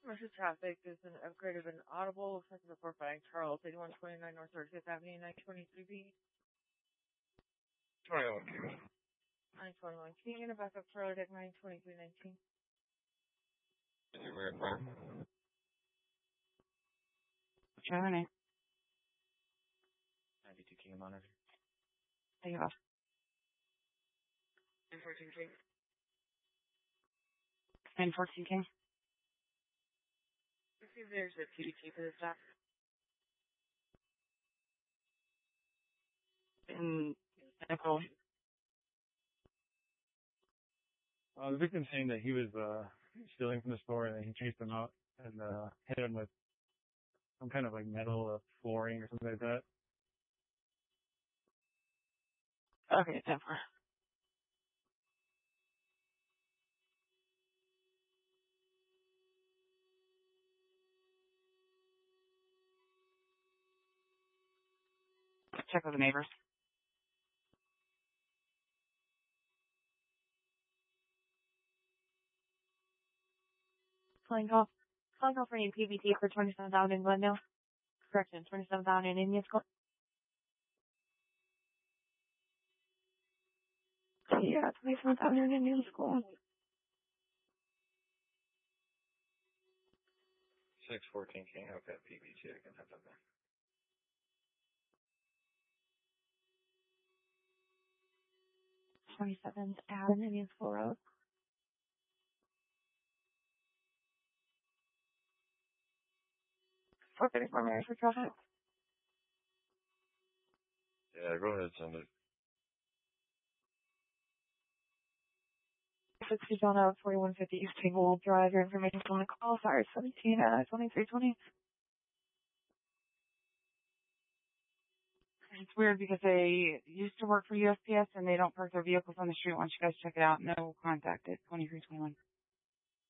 Commercial traffic is an upgrade of an audible effective report by Charles, 8129 North 35th Avenue, 923B. 21 King. 921 King, and a backup Charlie deck 92319. Is it where from? What's your other name? 92 King monitor. Take it off. 914 King. 914 King. Let's see if there's a PBT for this stop. In Nicole. The victim saying that he was stealing from the store and then he chased him out and hit him with some kind of like metal flooring or something like that. Okay, 10-4. Check with the neighbors. Calling call for any PBT for 27,000 in Glendale. Correction, 27,000 in Indian School. Yeah, 27,000 in Indian School. 614 King. Okay, PBT. I can have that there. Twenty-seventh Avenue, Indian School Road. For 34 Mary for traffic. Yeah, go ahead, send it. 60 John out 4150 East Table Drive. Your information from the call. Sorry, 17 2320. It's weird because they used to work for USPS and they don't park their vehicles on the street. Why don't you guys check it out? No contacted. 2321.